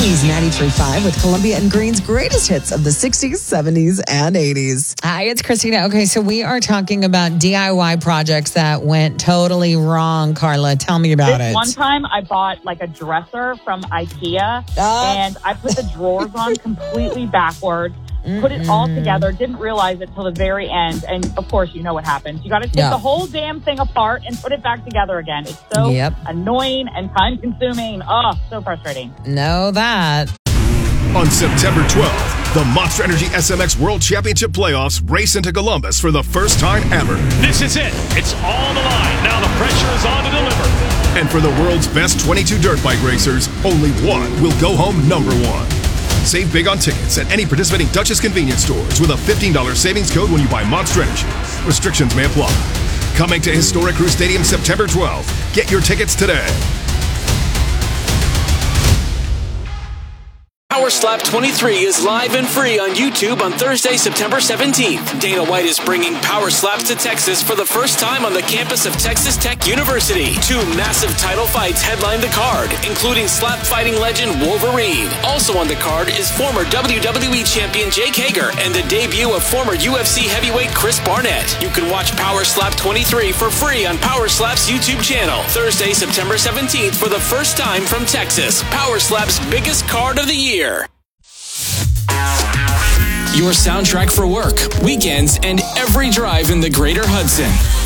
Kings 93.5 with Columbia and Green's greatest hits of the 60s, 70s, and 80s. Hi, it's Christina. Okay, so we are talking about DIY projects that went totally wrong. Carla, tell me about it. One time I bought like a dresser from IKEA and I put the drawers on completely backwards. Put it all together, didn't realize it till the very end. And, of course, you know what happens. You got to take the whole damn thing apart and put it back together again. It's so annoying and time-consuming. Oh, so frustrating. Know that. On September 12th, the Monster Energy SMX World Championship Playoffs race into Columbus for the first time ever. This is it. It's on the line. Now the pressure is on to deliver. And for the world's best 22 dirt bike racers, only one will go home number one. Save big on tickets at any participating Dutchess convenience stores with a $15 savings code when you buy Monster Energy. Restrictions may apply. Coming to Historic Crew Stadium September 12th. Get your tickets today. Power Slap 23 is live and free on YouTube on Thursday, September 17th. Dana White is bringing Power Slaps to Texas for the first time on the campus of Texas Tech University. 2 massive title fights headline the card, including slap fighting legend Wolverine. Also on the card is former WWE champion Jake Hager and the debut of former UFC heavyweight Chris Barnett. You can watch Power Slap 23 for free on Power Slap's YouTube channel. Thursday, September 17th for the first time from Texas. Power Slap's biggest card of the year. Your soundtrack for work, weekends, and every drive in the Greater Hudson.